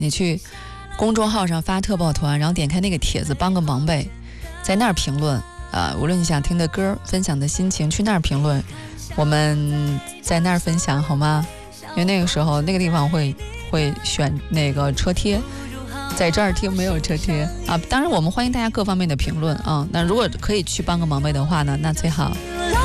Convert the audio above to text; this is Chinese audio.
你去公众号上发特报团，然后点开那个帖子帮个忙呗，在那儿评论无论你想听的歌分享的心情，去那儿评论，我们在那儿分享好吗？因为那个时候那个地方会选那个车贴，在这儿听没有车贴啊。当然我们欢迎大家各方面的评论啊。那如果可以去帮个忙呗的话呢，那最好。